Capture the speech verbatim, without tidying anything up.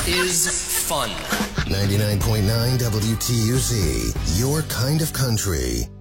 is fun. ninety-nine point nine W T U Z, your kind of country.